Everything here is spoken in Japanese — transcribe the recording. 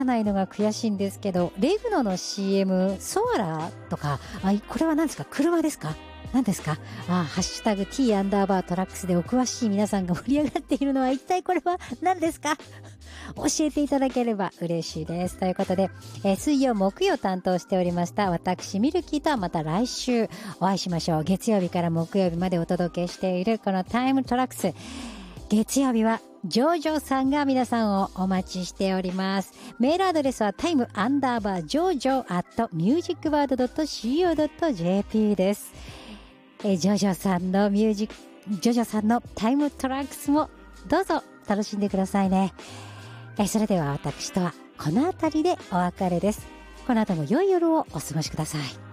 ないのが悔しいんですけど、レグノの CM、ソアラとか、これは何ですか？車ですか？何ですか？ハッシュタグ T アンダーバートラックスでお詳しい皆さんが盛り上がっているのは一体これは何ですか？教えていただければ嬉しいです。ということで、水曜木曜担当しておりました私ミルキーとはまた来週お会いしましょう。月曜日から木曜日までお届けしているこのタイムトラックス、月曜日はジョジョさんが皆さんをお待ちしております。メールアドレスは time_jojo@musicworld.co.jp です。ジョジョさんのタイムトラックスもどうぞ楽しんでくださいね。それでは私とはこの辺りでお別れです。この後も良い夜をお過ごしください。